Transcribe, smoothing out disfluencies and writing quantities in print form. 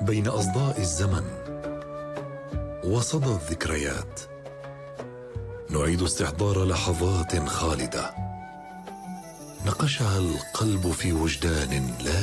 بين أصداء الزمن وصدى الذكريات نعيد استحضار لحظات خالدة نقشها القلب في وجدان لا